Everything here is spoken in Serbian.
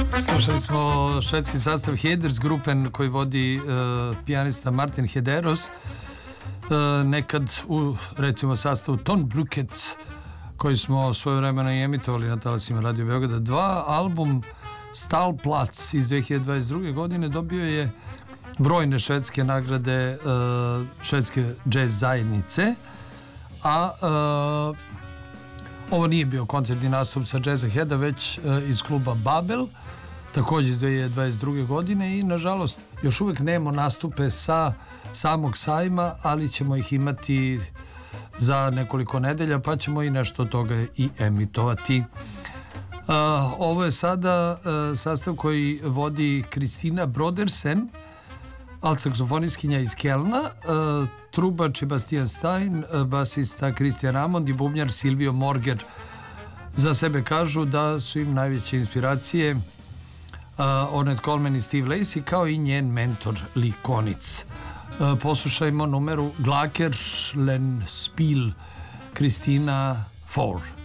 Slušali smo švedski sastav Hedersgruppen koji vodi pijanista Martin Hederos, nekad u recimo sastavu Tonbruket koji smo svojevremeno i emitovali na talasima Radio Beograda 2. Album Stalplac iz 2022. godine dobio je brojne švedske nagrade švedske džez zajednice, a ovo nije bio koncertni nastup sa Jazza Heada, već iz kluba Babel, također iz 2022. godine, i nažalost još uvijek nemamo nastupe sa samog sajma, ali ćemo ih imati za nekoliko nedelja, pa ćemo i nešto od toga i emitovati. Ovo je sada sastav koji vodi Kristina Brodersen, altsaksofonistkinja iz Kelna, trubač Bastian Stein, basista Christian Ramond i bubnjar Silvio Morger. Za sebe kažu da su im najveće inspiracije Ornette Coleman i Steve Lacy, kao i njen mentor Lee Konitz. Poslušajmo numeru Glaker Len Spiel Kristina 4.